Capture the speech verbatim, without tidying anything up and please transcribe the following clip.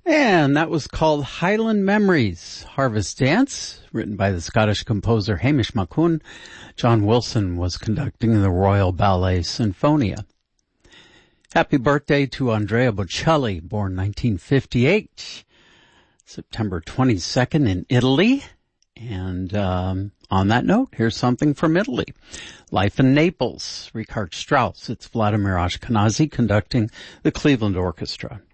And that was called Highland Memories, Harvest Dance, written by the Scottish composer Hamish Maccoun. John Wilson was conducting the Royal Ballet Sinfonia. Happy birthday to Andrea Bocelli, born nineteen fifty-eight, September twenty-second in Italy. And um, on that note, here's something from Italy. Life in Naples, Richard Strauss. It's Vladimir Ashkenazy conducting the Cleveland Orchestra.